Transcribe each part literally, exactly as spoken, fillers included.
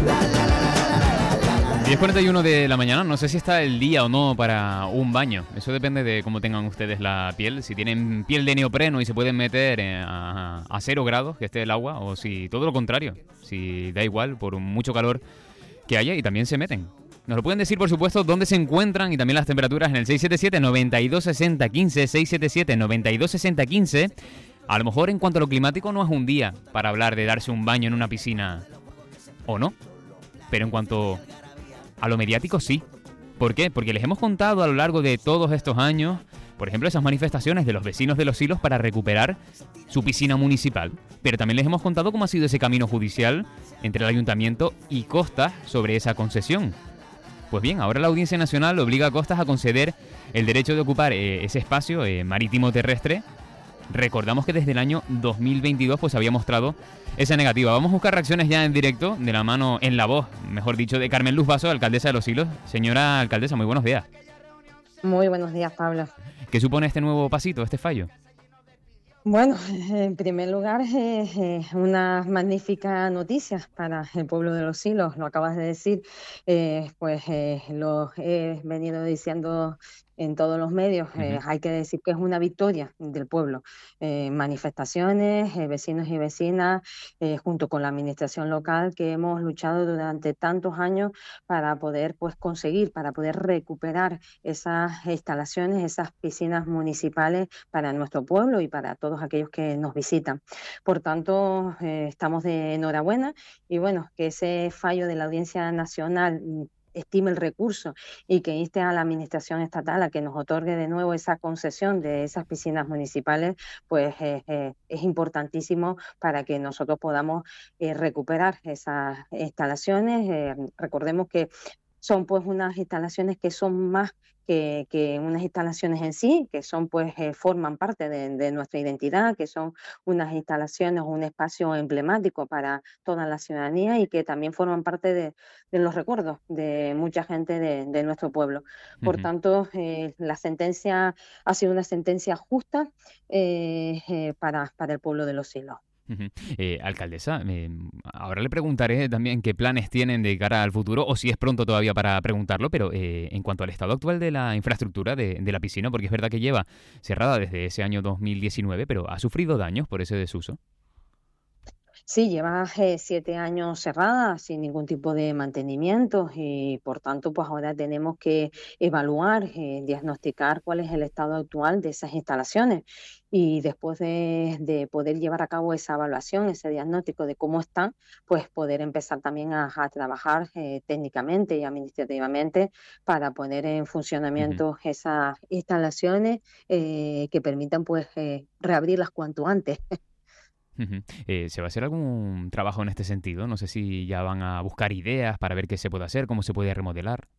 diez cuarenta y uno de la mañana, no sé si está el día o no para un baño. Eso depende de cómo tengan ustedes la piel. Si tienen piel de neopreno y se pueden meter eh, a, a cero grados que esté el agua, o si todo lo contrario, si da igual por mucho calor que haya y también se meten. Nos lo pueden decir, por supuesto, dónde se encuentran y también las temperaturas en el seis siete siete, nueve dos seis cero uno cinco, seis siete siete, nueve dos seis cero uno cinco. A lo mejor en cuanto a lo climático no es un día para hablar de darse un baño en una piscina o no, pero en cuanto a lo mediático sí. ¿Por qué? Porque les hemos contado a lo largo de todos estos años, por ejemplo, esas manifestaciones de los vecinos de Los Silos para recuperar su piscina municipal. Pero también les hemos contado cómo ha sido ese camino judicial entre el ayuntamiento y Costas sobre esa concesión. Pues bien, ahora la Audiencia Nacional obliga a Costas a conceder el derecho de ocupar eh, ese espacio eh, marítimo terrestre. Recordamos que desde el año dos mil veintidós pues había mostrado esa negativa. Vamos a buscar reacciones ya en directo, de la mano, en la voz, mejor dicho, de Carmen Luz Vaso, alcaldesa de Los Silos. Señora alcaldesa, muy buenos días. Muy buenos días, Pablo. ¿Qué supone este nuevo pasito, este fallo? Bueno, en primer lugar, eh, eh, una magnífica noticia para el pueblo de Los Silos, lo acabas de decir, eh, pues eh, lo he venido diciendo en todos los medios. Eh, Uh-huh. hay que decir que es una victoria del pueblo. Eh, manifestaciones, eh, vecinos y vecinas, eh, junto con la administración local, que hemos luchado durante tantos años para poder pues conseguir, para poder recuperar esas instalaciones, esas piscinas municipales para nuestro pueblo y para todos aquellos que nos visitan. Por tanto, eh, estamos de enhorabuena y bueno, que ese fallo de la Audiencia Nacional estime el recurso y que inste a la administración estatal a que nos otorgue de nuevo esa concesión de esas piscinas municipales, pues eh, eh, es importantísimo para que nosotros podamos eh, recuperar esas instalaciones. Eh, recordemos que son pues unas instalaciones que son más que, que unas instalaciones en sí, que son pues eh, forman parte de, de nuestra identidad, que son unas instalaciones, un espacio emblemático para toda la ciudadanía y que también forman parte de, de los recuerdos de mucha gente de, de nuestro pueblo. Por Uh-huh. tanto, eh, la sentencia ha sido una sentencia justa eh, eh, para, para el pueblo de Los Silos. Uh-huh. Eh, alcaldesa, eh, ahora le preguntaré también qué planes tienen de cara al futuro, o si es pronto todavía para preguntarlo, pero eh, en cuanto al estado actual de la infraestructura de, de la piscina, porque es verdad que lleva cerrada desde ese año dos mil diecinueve, pero ha sufrido daños por ese desuso. Sí, lleva eh, siete años cerrada sin ningún tipo de mantenimiento y por tanto pues ahora tenemos que evaluar, eh, diagnosticar cuál es el estado actual de esas instalaciones y después de, de poder llevar a cabo esa evaluación, ese diagnóstico de cómo están, pues poder empezar también a, a trabajar eh, técnicamente y administrativamente para poner en Uh-huh. funcionamiento esas instalaciones eh, que permitan pues eh, reabrirlas cuanto antes. Uh-huh. Eh, ¿se va a hacer algún trabajo en este sentido? No sé si ya van a buscar ideas para ver qué se puede hacer, cómo se puede remodelar.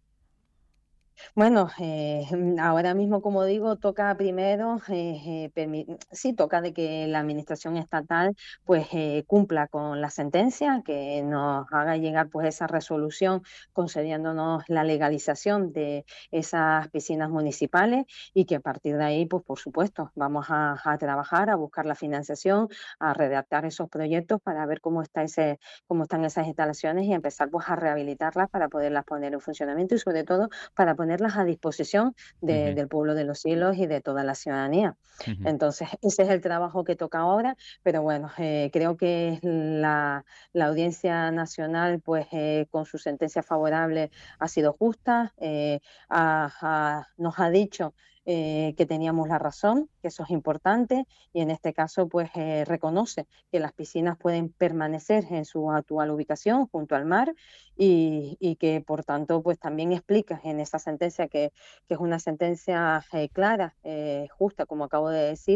Bueno, eh, ahora mismo, como digo, toca primero, eh, eh, permi- sí, toca de que la administración estatal pues eh, cumpla con la sentencia, que nos haga llegar pues esa resolución concediéndonos la legalización de esas piscinas municipales y que a partir de ahí, pues por supuesto, vamos a, a trabajar, a buscar la financiación, a redactar esos proyectos para ver cómo está ese, cómo están esas instalaciones y empezar pues a rehabilitarlas para poderlas poner en funcionamiento y sobre todo para ponerlas a disposición de, Uh-huh. del pueblo de Los Silos y de toda la ciudadanía. Uh-huh. Entonces, ese es el trabajo que toca ahora, pero bueno, eh, creo que la, la Audiencia Nacional, pues eh, con su sentencia favorable, ha sido justa, eh, ha, ha, nos ha dicho eh, que teníamos la razón, que eso es importante, y en este caso, pues eh, reconoce que las piscinas pueden permanecer en su actual ubicación junto al mar y, y que por tanto pues también explica en esa sentencia que, que es una sentencia eh, clara, eh, justa, como acabo de decir,